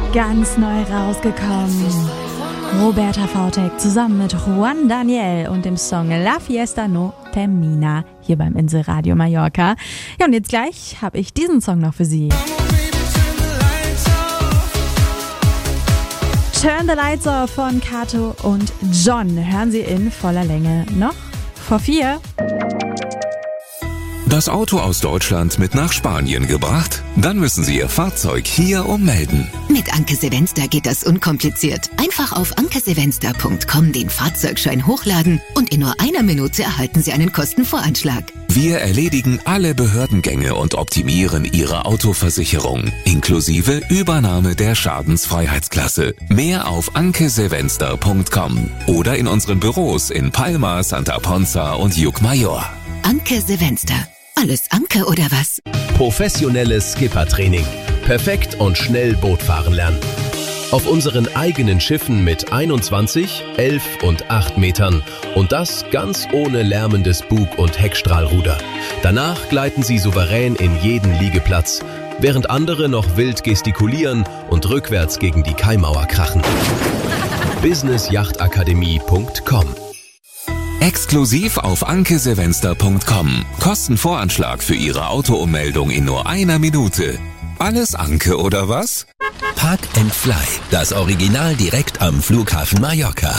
Ganz neu rausgekommen. Roberta Vautek zusammen mit Juan Daniel und dem Song La Fiesta No Termina hier beim Inselradio Mallorca. Ja, und jetzt gleich habe ich diesen Song noch für Sie. Turn the Lights Off von Kato und John. Hören Sie in voller Länge noch vor 4. Das Auto aus Deutschland mit nach Spanien gebracht? Dann müssen Sie Ihr Fahrzeug hier ummelden. Mit Anke Sevenster geht das unkompliziert. Einfach auf ankesevenster.com den Fahrzeugschein hochladen und in nur einer Minute erhalten Sie einen Kostenvoranschlag. Wir erledigen alle Behördengänge und optimieren Ihre Autoversicherung, inklusive Übernahme der Schadensfreiheitsklasse. Mehr auf ankesevenster.com oder in unseren Büros in Palma, Santa Ponza und Llucmajor. Anke Sevenster. Alles Anke oder was? Professionelles Skippertraining. Perfekt und schnell Boot fahren lernen. Auf unseren eigenen Schiffen mit 21, 11 und 8 Metern und das ganz ohne lärmendes Bug- und Heckstrahlruder. Danach gleiten Sie souverän in jeden Liegeplatz, während andere noch wild gestikulieren und rückwärts gegen die Kaimauer krachen. businessjachtakademie.com. Exklusiv auf ankesevenster.com. Kostenvoranschlag für Ihre Autoummeldung in nur einer Minute. Alles Anke oder was? Park and Fly, das Original direkt am Flughafen Mallorca.